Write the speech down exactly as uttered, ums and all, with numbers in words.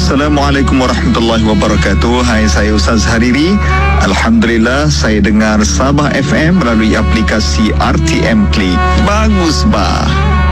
Assalamualaikum warahmatullahi wabarakatuh. Hai, saya Ustaz Hariri. Alhamdulillah, saya dengar Sabah F M melalui aplikasi R T M Klik. Bagus bah.